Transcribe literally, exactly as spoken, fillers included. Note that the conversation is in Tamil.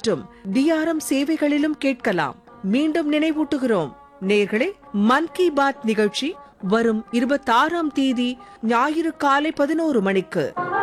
மற்றும் டிஆர்எம் சேவைகளிலும் கேட்கலாம். மீண்டும் நினைவூட்டுகிறோம் நேயர்களே, மன் கி பாத் நிகழ்ச்சி வரும் இருபத்தாறாம் தேதி ஞாயிறு காலை பதினோரு மணிக்கு.